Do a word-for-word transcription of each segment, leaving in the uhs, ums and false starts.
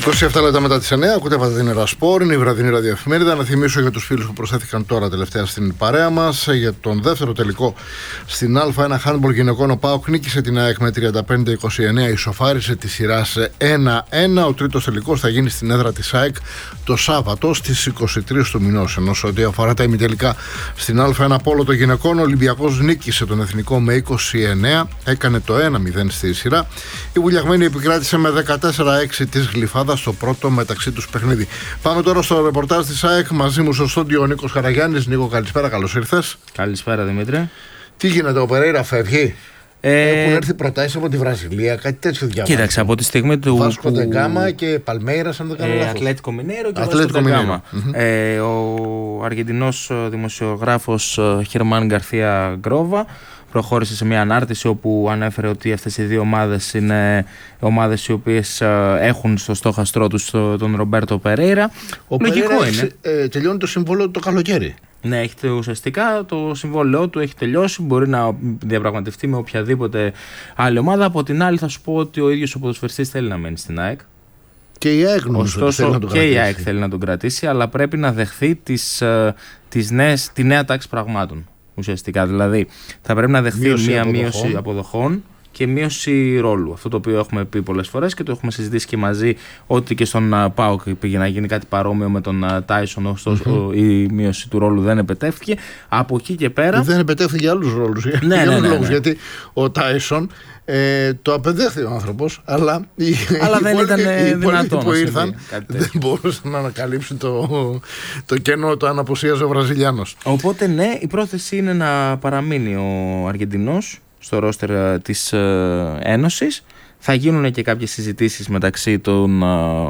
είκοσι επτά λεπτά μετά τις εννιά, ακούτε Παντελή Σπορ, είναι η βραδινή ραδιοεφημερίδα. Να θυμίσω για τους φίλους που προσθέθηκαν τώρα τελευταία στην παρέα μας για τον δεύτερο τελικό στην Α1 Handball γυναικών. Ο ΠΑΟΚ νίκησε την ΑΕΚ με τριάντα πέντε είκοσι εννέα, ισοφάρισε τη σειρά σε ένα ένα. Ο τρίτος τελικός θα γίνει στην έδρα της ΑΕΚ το Σάββατο στις είκοσι τρεις του μηνός. Ενώ σε ό,τι αφορά τα ημιτελικά στην Α1 Πόλο των γυναικών, ο Ολυμπιακός νίκησε τον Εθνικό με είκοσι εννέα, έκανε το ένα μηδέν στη σειρά. Η Βουλιαγμένη επικράτησε με δεκατέσσερα έξι της Γλυφάδα στο πρώτο μεταξύ τους παιχνίδι. Πάμε τώρα στο ρεπορτάζ της ΑΕΚ. Μαζί μου στο στούντιο ο Νίκος Καραγιάννης. Νίκο, καλησπέρα, καλώς ήρθες. Καλησπέρα, Δημήτρη. Τι γίνεται, ο Περέιρα φεύγει? Ε... Έχουν έρθει προτάσεις από τη Βραζιλία, κάτι τέτοιο διάβασα. Κοίταξε, από τη στιγμή του. Βάσκο Ντε Γκάμα και Παλμέιρας, αν δεν κάνω λάθος. Ατλέτικο Μινέιρο και Βάσκο Ντε Γκάμα. Ε, ο Αργεντινός δημοσιογράφος Χερμάν Γκαρθία Γκρόβα προχώρησε σε μια ανάρτηση όπου ανέφερε ότι αυτές οι δύο ομάδες είναι ομάδες οι οποίες έχουν στο στόχαστρό τους τον Ρομπέρτο Περέιρα. Ο Λογικό Περέιρα είναι. Ε, τελειώνει το συμβόλαιο το καλοκαίρι. Ναι, έχει, ουσιαστικά το συμβόλαιό του έχει τελειώσει. Μπορεί να διαπραγματευτεί με οποιαδήποτε άλλη ομάδα. Από την άλλη, θα σου πω ότι ο ίδιος ο ποδοσφαιριστής θέλει να μένει στην ΑΕΚ. Και η ΑΕΚ νομίζω ότι θέλει να τον και κρατήσει. η ΑΕΚ θέλει να τον κρατήσει, αλλά πρέπει να δεχθεί τις, τις νέες, τη νέα τάξη πραγμάτων. Ουσιαστικά, δηλαδή θα πρέπει να δεχθεί μείωση μία αποδοχών. μείωση αποδοχών και μείωση ρόλου. Αυτό το οποίο έχουμε πει πολλές φορές και το έχουμε συζητήσει και μαζί, ότι και στον uh, ΠΑΟΚ πήγε να γίνει κάτι παρόμοιο με τον Τάισον, uh, ωστόσο mm-hmm. η μείωση του ρόλου δεν επετεύχθηκε. Από εκεί και πέρα. Δεν επετεύχθηκε για άλλους ρόλους. Ναι, για ναι, άλλους ναι, λόγους, ναι. Γιατί ο Τάισον ε, το απεδέχθη ο άνθρωπος, αλλά οι, αλλά οι δεν υπόλοιποι, ήταν οι δυνατόν που ήρθαν δεν μπορούσαν να ανακαλύψουν το, το κενό το αν απουσίαζε ο Βραζιλιάνος. Οπότε ναι, η πρόθεση είναι να παραμείνει ο Αργεντινός στο ρόστερ της Ένωσης. Θα γίνουν και κάποιες συζητήσεις μεταξύ των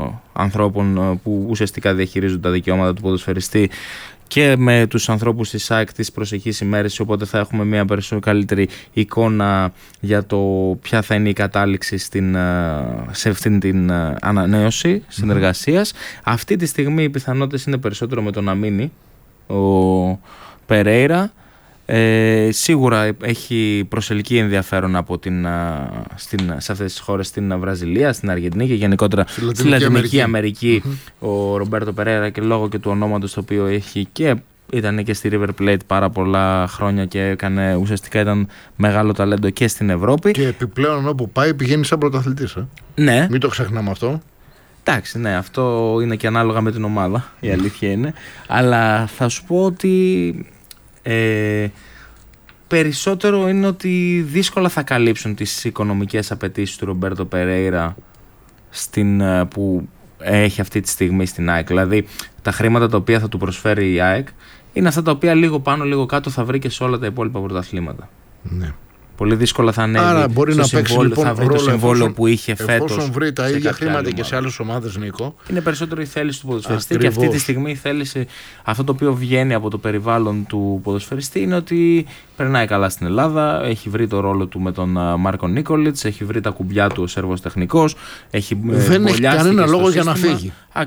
ανθρώπων που ουσιαστικά διαχειρίζονται τα δικαιώματα του ποδοσφαιριστή και με τους ανθρώπους της ΑΕΚ τις προσεχείς ημέρες, οπότε θα έχουμε μια περισσότερο καλύτερη εικόνα για το ποια θα είναι η κατάληξη στην, σε αυτήν την ανανέωση συνεργασίας. Mm-hmm. Αυτή τη στιγμή οι πιθανότητες είναι περισσότερο με το να μείνει ο Περέιρα. Ε, σίγουρα έχει προσελκύει ενδιαφέρον από την, στην, σε αυτές τις χώρες, στην Βραζιλία, στην Αργεντινή και γενικότερα στη Λατινική, στη Λατινική Αμερική, Αμερική mm-hmm. ο Ρομπέρτο Περέιρα, και λόγω και του ονόματος το οποίο έχει, και ήταν και στη River Plate πάρα πολλά χρόνια και έκανε, ουσιαστικά ήταν μεγάλο ταλέντο και στην Ευρώπη. Και επιπλέον όπου πάει πηγαίνει σαν πρωταθλητής. Ε. Ναι. Μην το ξεχνάμε αυτό. Εντάξει, ναι, αυτό είναι και ανάλογα με την ομάδα, η αλήθεια είναι. Αλλά θα σου πω ότι Ε, περισσότερο είναι ότι δύσκολα θα καλύψουν τις οικονομικές απαιτήσεις του Ρομπέρτο Περέιρα στην, που έχει αυτή τη στιγμή στην ΑΕΚ. Δηλαδή τα χρήματα τα οποία θα του προσφέρει η ΑΕΚ είναι αυτά τα οποία λίγο πάνω λίγο κάτω θα βρει και σε όλα τα υπόλοιπα πρωταθλήματα. Ναι. Πολύ δύσκολα θα ανέβει. Άρα μπορεί στο να παίξει λοιπόν θα βρει ρόλο, το συμβόλαιο εφόσον, που είχε φέτος. Εφόσον βρει τα ίδια χρήματα και σε άλλες ομάδες, Νίκο. Είναι περισσότερο η θέληση του ποδοσφαιριστή. Ακριβώς. Και αυτή τη στιγμή η θέληση, αυτό το οποίο βγαίνει από το περιβάλλον του ποδοσφαιριστή, είναι ότι περνάει καλά στην Ελλάδα. Έχει βρει το ρόλο του με τον Μάρκο Νίκολιτς, έχει βρει τα κουμπιά του ο Σέρβος τεχνικός. Έχει Δεν έχει κανένα λόγο για να φύγει. Α,